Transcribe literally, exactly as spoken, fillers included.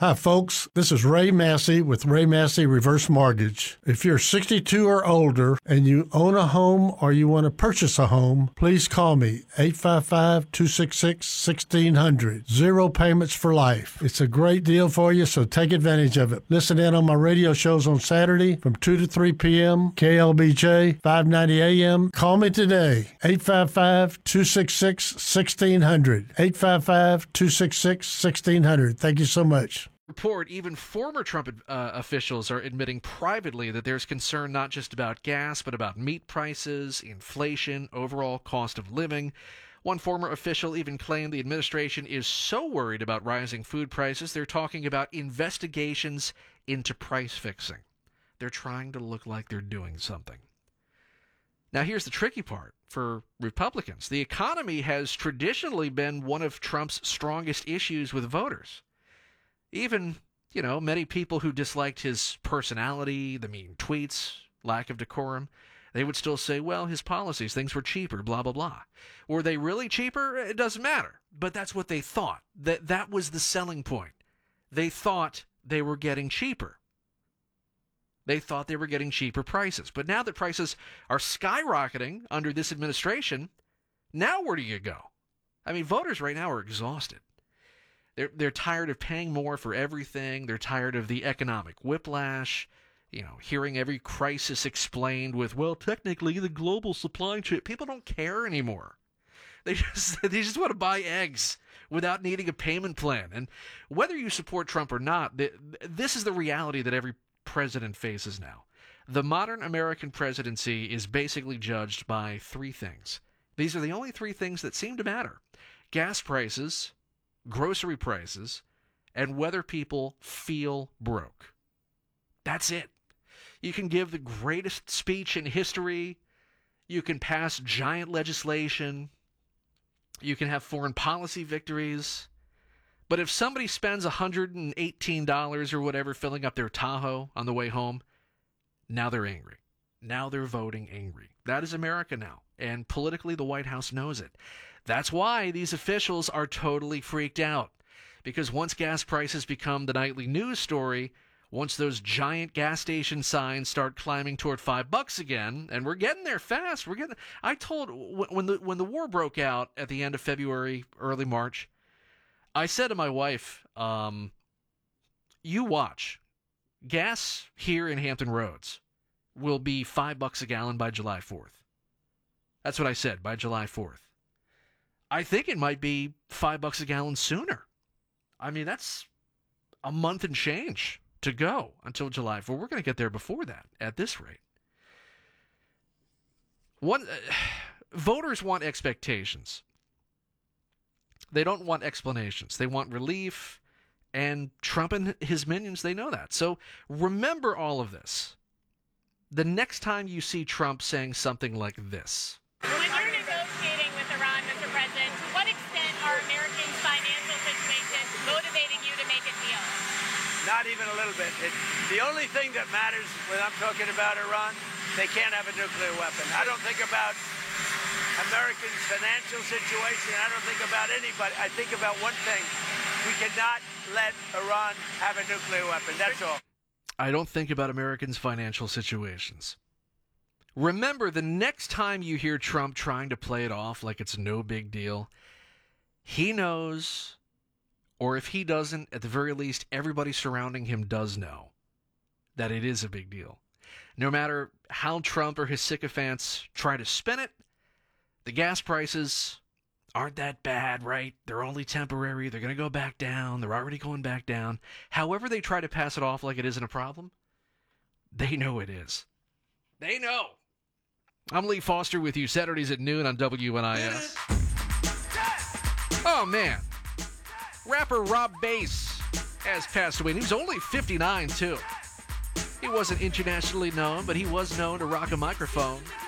Hi, folks. This is Ray Massey with Ray Massey Reverse Mortgage. If you're sixty-two or older and you own a home or you want to purchase a home, please call me, eight five five, two six six, one six zero zero. Zero payments for life. It's a great deal for you, so take advantage of it. Listen in on my radio shows on Saturday from two to three p.m., K L B J, five ninety A M. Call me today, eight five five, two six six, one six zero zero. eight five five, two six six, one six zero zero. Thank you so much. Report, even former Trump uh, officials are admitting privately that there's concern not just about gas, but about meat prices, inflation, overall cost of living. One former official even claimed the administration is so worried about rising food prices, they're talking about investigations into price fixing. They're trying to look like they're doing something. Now, here's the tricky part for Republicans. The economy has traditionally been one of Trump's strongest issues with voters. Even, you know, many people who disliked his personality, the mean tweets, lack of decorum, they would still say, well, his policies, things were cheaper, blah, blah, blah. Were they really cheaper? It doesn't matter. But that's what they thought. That that was the selling point. They thought they were getting cheaper. They thought they were getting cheaper prices. But now that prices are skyrocketing under this administration, now where do you go? I mean, voters right now are exhausted. They're they're tired of paying more for everything. They're tired of the economic whiplash, you know, hearing every crisis explained with, well, technically the global supply chain. People don't care anymore. They just they just want to buy eggs without needing a payment plan. And whether you support Trump or not, the, this is the reality that every president faces now. The modern American presidency is basically judged by three things. These are the only three things that seem to matter: gas prices, grocery prices, and whether people feel broke. That's it. You can give the greatest speech in history. You can pass giant legislation. You can have foreign policy victories. But if somebody spends one hundred eighteen dollars or whatever filling up their Tahoe on the way home, now they're angry. Now they're voting angry. That is America now. And politically, the White House knows it. That's why these officials are totally freaked out. Because once gas prices become the nightly news story, once those giant gas station signs start climbing toward five bucks again, and we're getting there fast. We're getting. I told when the when the war broke out at the end of February, early March, I said to my wife, um, "You watch, gas here in Hampton Roads will be five bucks a gallon by July fourth." That's what I said, by July fourth. I think it might be five bucks a gallon sooner. I mean, that's a month and change to go until July fourth. We're going to get there before that at this rate. One, uh, voters want expectations. They don't want explanations. They want relief, and Trump and his minions, they know that. So remember all of this. The next time you see Trump saying something like this. When you're negotiating with Iran, Mister President, to what extent are Americans' financial situation motivating you to make a deal? Not even a little bit. It, the only thing that matters when I'm talking about Iran, they can't have a nuclear weapon. I don't think about Americans' financial situation. I don't think about anybody. I think about one thing. We cannot let Iran have a nuclear weapon. That's all. I don't think about Americans' financial situations. Remember, the next time you hear Trump trying to play it off like it's no big deal, he knows, or if he doesn't, at the very least, everybody surrounding him does know that it is a big deal. No matter how Trump or his sycophants try to spin it, the gas prices aren't that bad, right? They're only temporary. They're going to go back down. They're already going back down. However they try to pass it off like it isn't a problem, they know it is. They know. I'm Lee Foster with you Saturdays at noon on W N I S. Oh, man. Rapper Rob Bass has passed away. And he was only fifty-nine, too. He wasn't internationally known, but he was known to rock a microphone